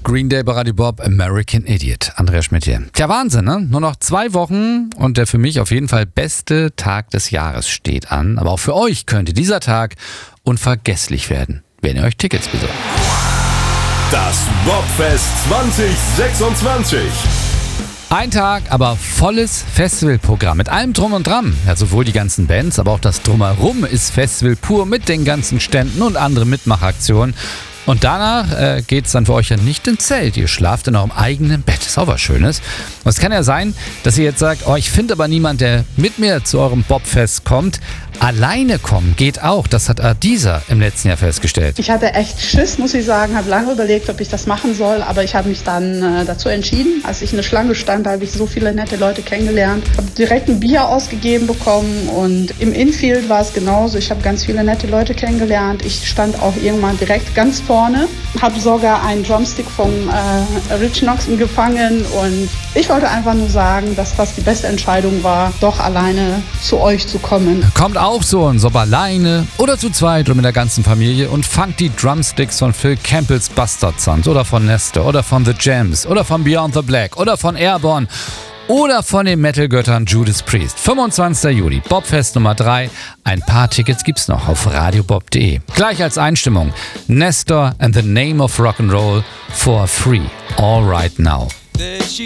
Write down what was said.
Green Day bei Radio Bob, American Idiot. Andreas Schmidt hier. Tja, Wahnsinn, ne? Nur noch 2 Wochen und der für mich auf jeden Fall beste Tag des Jahres steht an. Aber auch für euch könnte dieser Tag unvergesslich werden, wenn ihr euch Tickets besorgt. Das Bobfest 2026. Ein Tag, aber volles Festivalprogramm mit allem Drum und Dran. Ja, sowohl die ganzen Bands, aber auch das Drumherum ist Festival pur mit den ganzen Ständen und anderen Mitmachaktionen. Und danach geht's dann für euch ja nicht ins Zelt. Ihr schlaft in eurem eigenen Bett. Ist auch was Schönes. Und es kann ja sein, dass ihr jetzt sagt, oh, ich finde aber niemand, der mit mir zu eurem Bobfest kommt. Alleine kommen geht auch. Das hat Adisa im letzten Jahr festgestellt. Ich hatte echt Schiss, muss ich sagen. Habe lange überlegt, ob ich das machen soll. Aber ich habe mich dann dazu entschieden. Als ich in der Schlange stand, habe ich so viele nette Leute kennengelernt. Habe direkt ein Bier ausgegeben bekommen. Und im Infield war es genauso. Ich habe ganz viele nette Leute kennengelernt. Ich stand auch irgendwann direkt ganz vorne. Habe sogar einen Drumstick vom Rich Knox gefangen. Und ich wollte einfach nur sagen, dass das die beste Entscheidung war, doch alleine zu euch zu kommen. Kommt auch so ein Sob alleine oder zu zweit oder mit der ganzen Familie und fangt die Drumsticks von Phil Campbells Bastard Sons oder von Nestor oder von The Jams oder von Beyond the Black oder von Airborne oder von den Metal-Göttern Judas Priest. 25. Juli, Bobfest Nummer 3. Ein paar Tickets gibt's noch auf radiobob.de. Gleich als Einstimmung Nestor and the Name of Rock'n'Roll for free. All right now.